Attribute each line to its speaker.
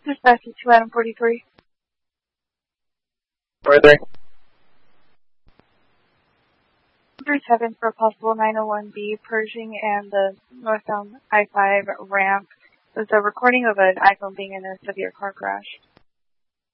Speaker 1: Dispatch at 2 Adam 43.
Speaker 2: 43.
Speaker 1: 37 for a possible 901B Pershing and the northbound I-5 ramp. It was a recording of an iPhone being in a severe car crash.